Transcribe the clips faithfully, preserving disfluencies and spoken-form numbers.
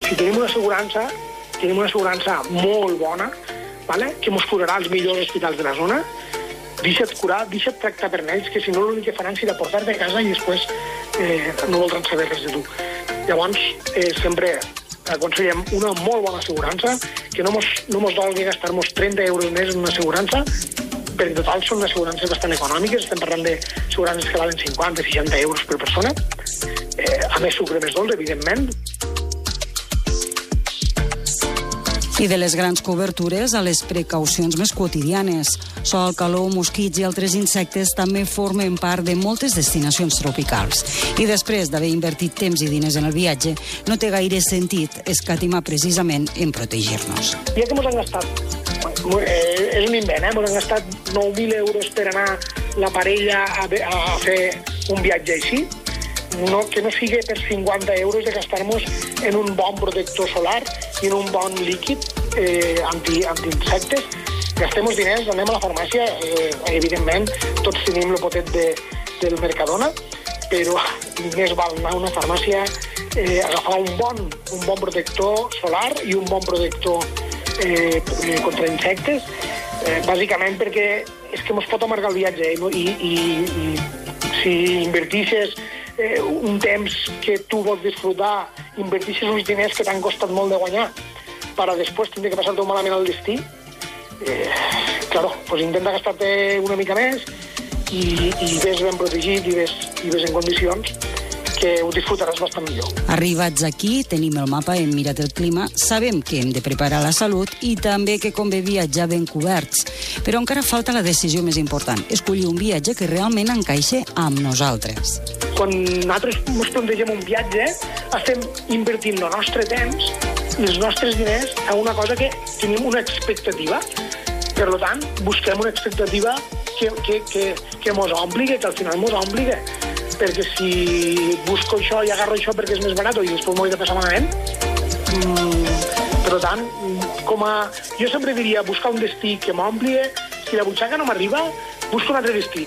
Si tenim una assegurança, tenim una assegurança molt bona, vale? Que ens curarà als millors hospitals de la zona, deixa't curar, deixa't tractar per ells, que si no l'únic que faran serà portar-te a casa i després eh, no voldran saber res de tu. Llavors, eh, sempre aconsellem una molt bona assegurança, que no mos, no mos dolgui gastar-nos trenta euros més en una assegurança, perquè en total són assegurances bastant econòmiques, estem parlant d'assegurances que valen cinquanta a seixanta euros per persona, eh, a més sucre més dolç, evidentment. I de les grans cobertures a les precaucions més quotidianes. Sol, calor, mosquits i altres insectes també formen part de moltes destinacions tropicals. I després d'haver invertit temps i diners en el viatge, no té gaire sentit escatimar precisament en protegir-nos. Ja que ens han gastat, eh, és un invent, eh? ens han gastat nou mil euros per anar la parella a, a fer un viatge així, no, que no sigui per cinquanta euros de gastar-nos en un bon protector solar i en un bon líquid eh, anti, anti-insectes. Gastem-nos diners, anem a la farmàcia, eh, evidentment, tots tenim el potet de, del Mercadona, però més val anar a una farmàcia, eh, agafar un bon, un bon protector solar i un bon protector eh, contra insectes, eh, bàsicament perquè és que ens pot amargar el viatge, eh, i, i, i si invertixes eh, un temps que tu vols disfrutar, invertixes uns diners que t'han costat molt de guanyar per a després tindre que passar-te malament al destí, eh, claro, pues intenta gastar-te una mica més i, i ves ben protegit i ves, i ves en condicions que ho disfrutaràs bastant millor. Arribats aquí, tenim el mapa, hem mirat el clima, sabem que hem de preparar la salut i també que convé viatjar ben coberts. Però encara falta la decisió més important, escollir un viatge que realment encaixe amb nosaltres. Quan nosaltres ens plantegem un viatge, estem invertint el nostre temps i els nostres diners a una cosa que tenim una expectativa. Per tant, busquem una expectativa que, que, que, que mos obligue, que al final mos obligue. Perquè si busco això i agarro això perquè és més barat i després m'ho he de passar malament, mm, per tant, com a, jo sempre diria buscar un destí que m'omplie, si la butxaca no m'arriba, busco un altre destí.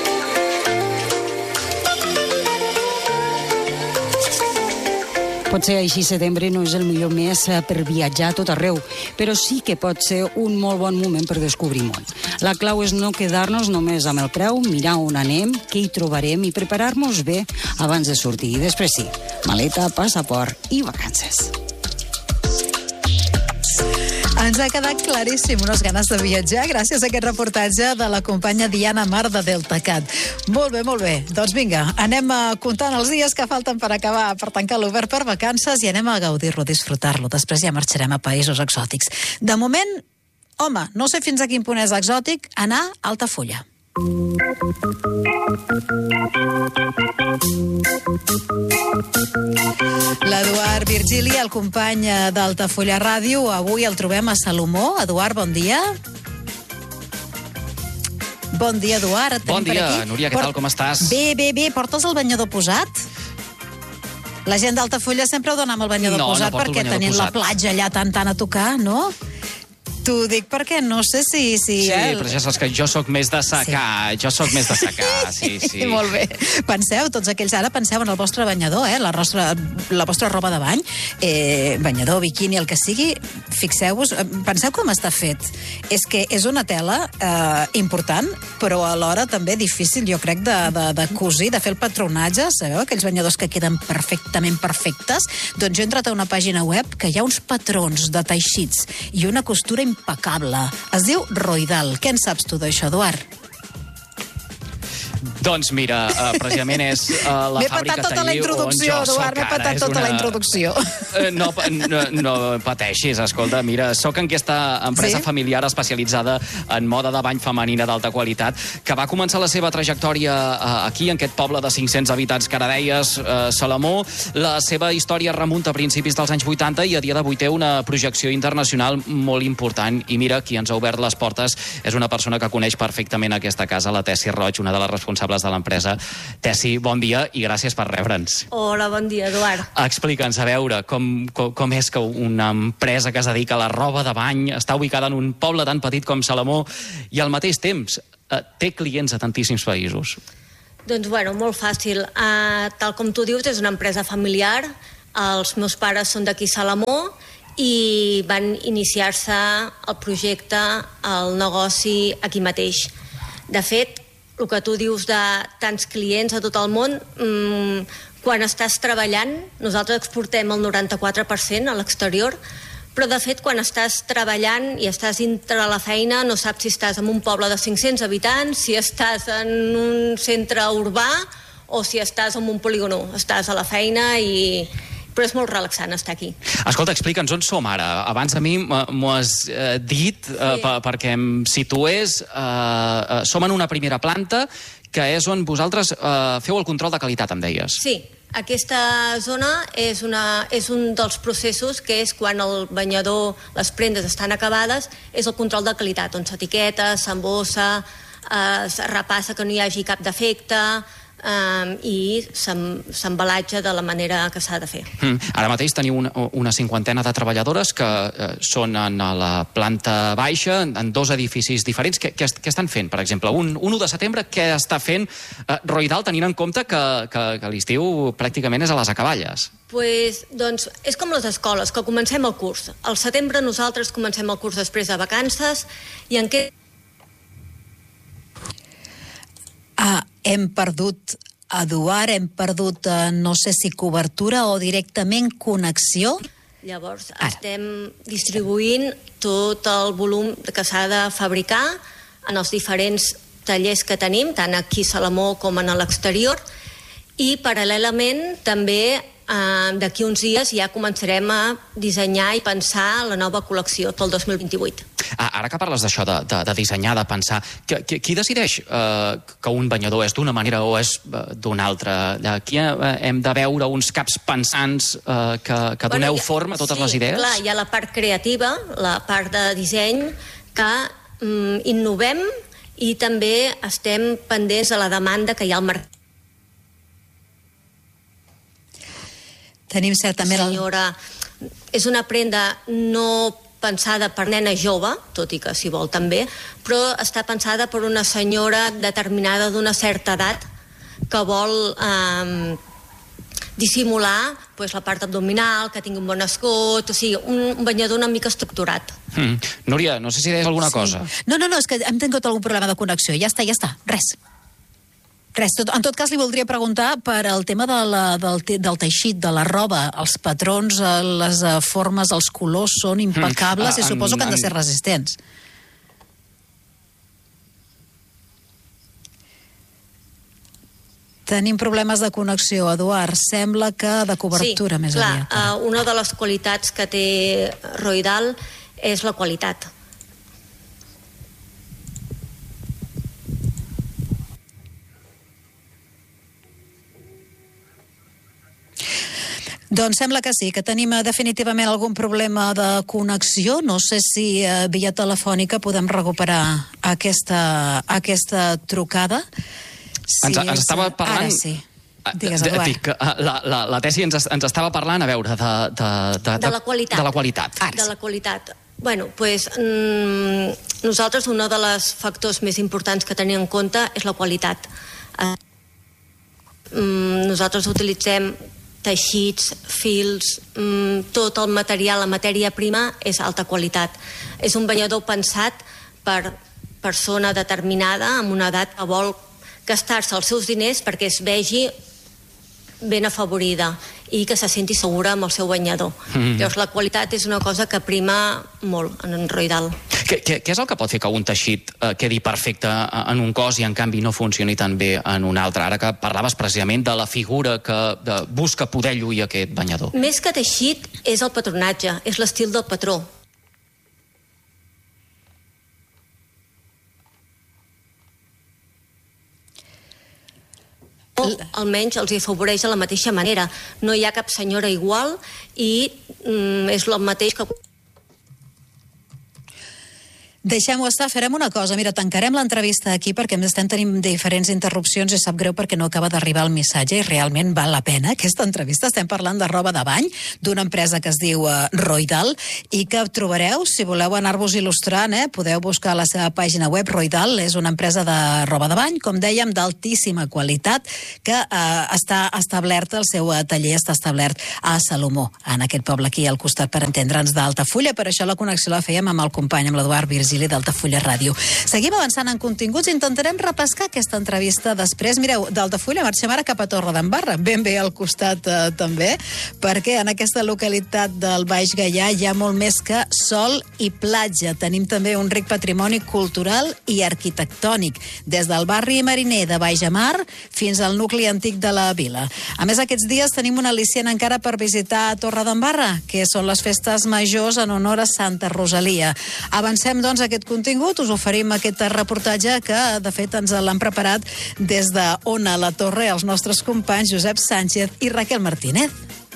Potser així setembre no és el millor mes per viatjar a tot arreu, però sí que pot ser un molt bon moment per descobrir món. La clau és no quedar-nos només amb el preu, mirar on anem, què hi trobarem i preparar-nos bé abans de sortir. I després sí, maleta, passaport i vacances. Ens ha quedat claríssim unes ganes de viatjar gràcies a aquest reportatge de la companya Diana Mar de DeltaCat. Molt bé, molt bé. Doncs vinga, anem comptant els dies que falten per acabar, per tancar l'obert per vacances i anem a gaudir-lo, disfrutar-lo. Després ja marxarem a països exòtics. De moment, home, no sé fins a quin punt és exòtic anar a Altafulla. L'Eduard Virgili, el company d'Altafulla Ràdio, avui el trobem a Salomó. Eduard, bon dia. Bon dia, Eduard. Bon dia, Núria, què tal, com estàs? Bé, bé, bé. Portes el banyador posat? La gent d'Altafulla sempre ho dona amb el banyador no, posat no perquè el tenint posat. La platja allà tant, tant a tocar, no? T'ho dic perquè no sé si... si sí, eh? però ja saps que jo sóc més de secar, sí. jo sóc més de secar, sí, sí. Molt bé. Penseu, tots aquells ara, penseu en el vostre banyador, eh? la, vostra, la vostra roba de bany, eh, banyador, biquini, el que sigui, fixeu-vos, penseu com està fet. És que és una tela eh, important, però alhora també difícil, jo crec, de, de, de cosir, de fer el patronatge, sabeu, aquells banyadors que queden perfectament perfectes? Doncs jo he entrat a una pàgina web que hi ha uns patrons de teixits i una costura impecable. Es diu Roidal. Què en saps tu d'això, Eduard? Doncs mira, uh, precisament és uh, la fàbrica M'he patat tota la introducció, Eduard, m'he patat tota la introducció. Uh, no, no, no pateixis, escolta, mira, soc en aquesta empresa sí? familiar especialitzada en moda de bany femenina d'alta qualitat, que va començar la seva trajectòria uh, aquí, en aquest poble de cinc-cents habitants que ara deies, uh, Salomó. La seva història remunta a principis dels anys vuitanta i a dia d'avui té una projecció internacional molt important. I mira, qui ens ha obert les portes és una persona que coneix perfectament aquesta casa, la Tessi Roig, una de les responsables de l'empresa. Tessi, bon dia i gràcies per rebre'ns. Hola, bon dia, Eduard. Explica'ns, a veure, com, com, com és que una empresa que es dedica a la roba de bany està ubicada en un poble tan petit com Salomó i al mateix temps eh, té clients a tantíssims països. Doncs, bueno, molt fàcil. Uh, tal com tu dius, és una empresa familiar. Els meus pares són d'aquí Salamó i van iniciar-se el projecte, el negoci aquí mateix. De fet, el que tu dius de tants clients a tot el món, mmm, quan estàs treballant, nosaltres exportem el noranta-quatre per cent a l'exterior, però de fet quan estàs treballant i estàs dintre la feina no saps si estàs en un poble de cinc-cents habitants, si estàs en un centre urbà o si estàs en un polígono. Estàs a la feina i... però és molt relaxant estar aquí. Escolta, explica'ns on som ara. Abans a mi m'ho has eh, dit eh, sí. perquè em situés. Eh, eh, som en una primera planta que és on vosaltres eh, feu el control de qualitat, em deies. Sí, aquesta zona és, una, és un dels processos que és quan el banyador, les prendes estan acabades, és el control de qualitat, on s'etiqueta, s'embossa, eh, es repassa que no hi hagi cap defecte, Um, i s'embalatja de la manera que s'ha de fer. Mm. Ara mateix teniu una, una cinquantena de treballadores que eh, són en la planta baixa, en dos edificis diferents. Què, què, què estan fent, per exemple? Un, un u de setembre, què està fent eh, Roidal, tenint en compte que, que, que l'estiu pràcticament és a les acaballes? Pues, doncs, és com les escoles, que comencem el curs. Al setembre nosaltres comencem el curs després de vacances i en què... Ah, hem perdut, Eduard, hem perdut, eh, no sé si cobertura o directament connexió. Llavors, Ara. estem distribuint tot el volum que s'ha de fabricar en els diferents tallers que tenim, tant aquí a Salamó com en l'exterior, i paral·lelament també eh, d'aquí uns dies ja començarem a dissenyar i pensar la nova col·lecció pel dos mil vint-i-vuit. Ah, ara que parles d'això, de, de, de dissenyar, de pensar, que, que, qui decideix eh, que un banyador és d'una manera o és eh, d'una altra? Aquí eh, hem de veure uns caps pensants eh, que, que doneu bueno, forma a totes sí, les idees? Clar, hi ha la part creativa, la part de disseny, que mm, innovem i també estem pendents de la demanda que hi ha al mercat. Tenim certament... Senyora, és una prenda no pensada per nena jove, tot i que si vol també, però està pensada per una senyora determinada d'una certa edat que vol eh, dissimular pues, la part abdominal, que tingui un bon escot, o sigui, un, un banyador una mica estructurat. Mm. Núria, no sé si deies alguna sí. cosa. No, no, no, és que hem tingut algun problema de connexió. Ja està, ja està, res. Res, tot, en tot cas li voldria preguntar per el tema de la, del, del teixit, de la roba, els patrons, les formes, els colors són impecables mm. i suposo que han de ser resistents. Tenim problemes de connexió, Eduard. Sembla que de cobertura sí, més clar, aviat. Uh, una de les qualitats que té Roidal és la qualitat. Doncs sembla que sí, que tenim definitivament algun problema de connexió. No sé si eh, via telefònica podem recuperar aquesta, aquesta trucada. Si ens, ens estava parlant... Ara sí. Digues, Eduard. Dic, la, la, la Tessi ens, ens estava parlant, a veure, de... De, de, de la qualitat. De la qualitat. De la qualitat. Bueno, pues, mmm, nosaltres un dels factors més importants que tenim en compte és la qualitat. Uh, mm, nosaltres utilitzem teixits, fils, mmm, tot el material, la matèria prima és alta qualitat. És un banyador pensat per persona determinada amb una edat que vol gastar-se els seus diners perquè es vegi ben afavorida i que se senti segura amb el seu banyador. Mm. Llavors, la qualitat és una cosa que prima molt en Roidal. Què, què, què és el que pot fer que un teixit eh, quedi perfecte en un cos i en canvi no funcioni tan bé en un altre? Ara que parlaves precisament de la figura que de, busca poder lluir aquest banyador. Més que teixit és el patronatge, és l'estil del patró. Almenys els afavoreix de la mateixa manera. No hi ha cap senyora igual i mm, és el mateix que... Deixem-ho estar, farem una cosa. Mira, tancarem l'entrevista aquí perquè estem tenint diferents interrupcions i sap greu perquè no acaba d'arribar el missatge i realment val la pena aquesta entrevista. Estem parlant de roba de bany, d'una empresa que es diu uh, Roydal i que trobareu, si voleu anar-vos il·lustrant, eh, podeu buscar a la seva pàgina web. Roydal és una empresa de roba de bany, com dèiem, d'altíssima qualitat, que uh, està establerta, el seu uh, taller està establert a Salomó, en aquest poble aquí al costat, per entendre'ns, d'Altafulla. Per això la connexió la fèiem amb el company, amb l'Eduard Virgili d'Altafulla Ràdio. Seguim avançant en continguts, intentarem repescar aquesta entrevista després. Mireu, d'Altafulla marxem ara cap a Torredembarra, ben bé al costat eh, també, perquè en aquesta localitat del Baix Gaià hi ha molt més que sol i platja. Tenim també un ric patrimoni cultural i arquitectònic, des del barri mariner de Baixamar fins al nucli antic de la vila. A més, aquests dies tenim un al·licient encara per visitar Torredembarra, que són les festes majors en honor a Santa Rosalia. Avancem, doncs, aquest contingut, us oferim aquest reportatge que, de fet, ens l'han preparat des de Ona la Torre els nostres companys Josep Sánchez i Raquel Martínez.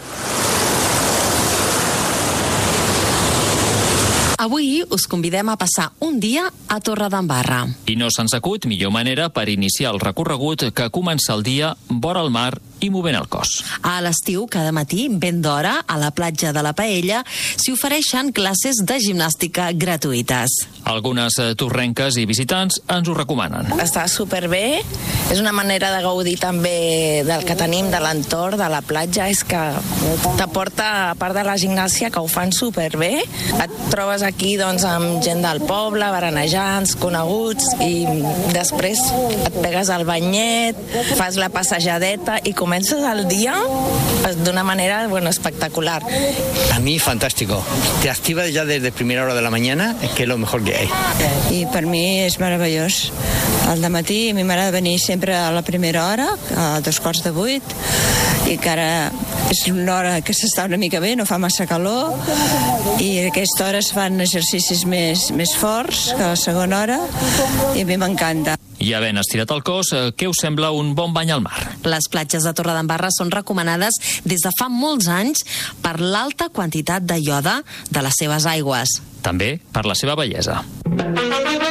Avui us convidem a passar un dia a Torredembarra. I no se'ns acut millor manera per iniciar el recorregut que comença el dia vora el mar i movent el cos. A l'estiu, cada matí, ben d'hora, a la platja de la Paella, s'hi ofereixen classes de gimnàstica gratuïtes. Algunes torrenques i visitants ens ho recomanen. Està superbé, és una manera de gaudir també del que tenim, de l'entorn, de la platja, és que t'aporta, a part de la gimnàsia, que ho fan superbé, et trobes aquí doncs, amb gent del poble, berenejants, coneguts, i després et pegues al banyet, fas la passejadeta i comences el dia d'una manera bueno, espectacular. A mí, fantástico. Te activas ya desde primera hora de la mañana, que es lo mejor que hay. I per mi és meravellós. Al dematí a mi m'agrada venir sempre a la primera hora, a dos quarts de vuit, i que ara és una hora que s'està una mica bé, no fa massa calor, i a aquesta hora es fan exercicis més, més forts que a la segona hora, i a mi m'encanta. I havent estirat el cos, què us sembla un bon bany al mar? Les platges de Torredembarra són recomanades des de fa molts anys per l'alta quantitat de ioda de les seves aigües. També per la seva bellesa.